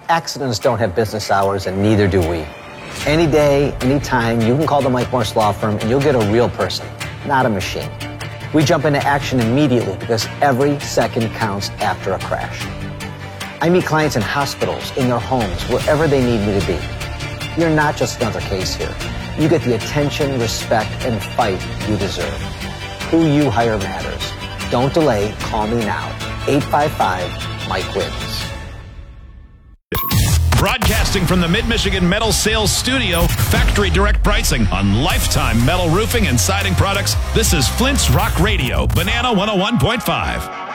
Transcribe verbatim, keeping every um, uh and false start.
Accidents don't have business hours, and neither do we. Any day, anytime, you can call the Mike Morse Law Firm and you'll get a real person, not a machine. We jump into action immediately because every second counts after a crash. I meet clients in hospitals, in their homes, wherever they need me to be. You're not just another case here. You get the attention, respect, and fight you deserve. Who you hire matters. Don't delay. Call me now. eight five five, Mike wins. Broadcasting from the Mid-Michigan Metal Sales Studio, factory direct pricing on lifetime metal roofing and siding products. This is Flint's Rock Radio, Banana one oh one point five.